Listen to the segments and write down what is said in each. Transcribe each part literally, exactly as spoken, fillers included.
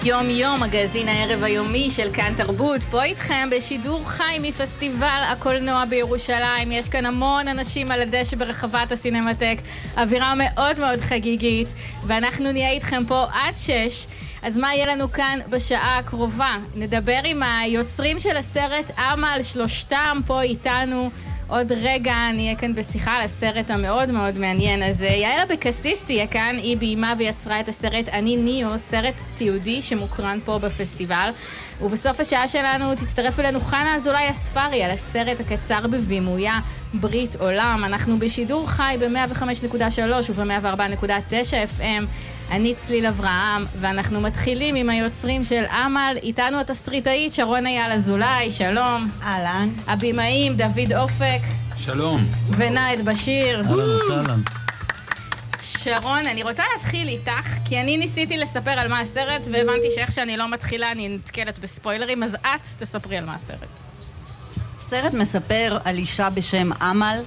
יום יום, מגזין הערב היומי של כאן תרבות, פה איתכם בשידור חי מפסטיבל הקולנוע בירושלים. יש כאן המון אנשים על הדשא ברחבת הסינמטק, אווירה מאוד מאוד חגיגית, ואנחנו נהיה איתכם פה עד שש. אז מה יהיה לנו כאן בשעה הקרובה? נדבר עם היוצרים של הסרט אמל, שלושתם פה איתנו. עוד רגע נהיה כאן בשיחה על הסרט המאוד מאוד מעניין. אז יעל אבקסיס תהיה כאן, היא ביימה ויצרה את הסרט אני ניאו, סרט תיעודי שמוקרן פה בפסטיבל. ובסוף השעה שלנו תצטרף אלינו חנה אזולאי אספרי על הסרט הקצר בבימויה ברית עולם. אנחנו בשידור חי ב-מאה וחמש נקודה שלוש וב-מאה וארבע נקודה תשע אף אם. אני צליל אברהם, ואנחנו מתחילים עם היוצרים של אמל. איתנו התסריטאית שרון אייל אזולאי, שלום. אהלן. הבימאים דוד אופק. שלום. ונאית בשיר. אהלן וסהלן. שרון, אני רוצה להתחיל איתך, כי אני ניסיתי לספר על מה הסרט, והבנתי שאיך שאני לא מתחילה אני נתקלת בספוילרים, אז את תספרי על מה הסרט. הסרט מספר על אישה בשם אמל,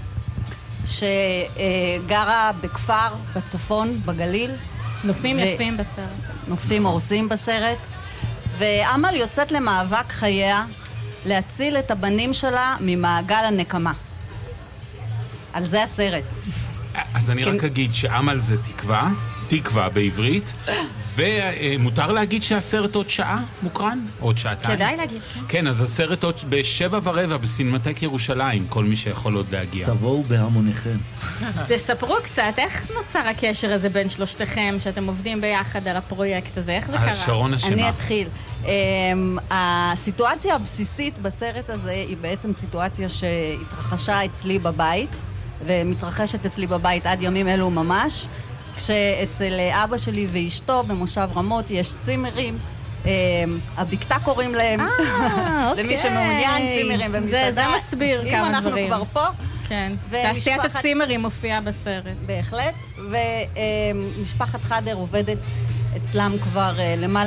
שגרה בכפר בצפון, בגליל. נופים ו... יפים בסרט. נופים הורסים בסרט. ואמל יוצאת למאבק חייה להציל את הבנים שלה ממעגל הנקמה. על זה הסרט. אז אני רק אגיד שאמל זה תקווה, תקווה בעברית, ומותר להגיד שהסרט עוד שעה מוקרן? עוד שעתיים? כדאי להגיד, כן. כן, אז הסרט עוד בשבע ורבע בסינמטק ירושלים, כל מי שיכול עוד להגיע. תבואו בהמוניכם. תספרו קצת, איך נוצר הקשר הזה בין שלושתכם, שאתם עובדים ביחד על הפרויקט הזה? איך זה קרה? שרון אשמה. אני אתחיל. Um, הסיטואציה הבסיסית בסרט הזה היא בעצם סיטואציה שהתרחשה אצלי בבית, ומתרחשת אצלי בבית עד ימים אלו ממש, כשאצל אבא שלי ואשתו במושב רמות יש צימרים, הבקתה קוראים להם, למי שמעוניין, צימרים במסעדה. זה מסביר כמה אם אנחנו דברים. כבר פה. כן, תעשיית הצימרים מופיעה בסרט. בהחלט, ומשפחת חדר עובדת אצלם כבר למעלה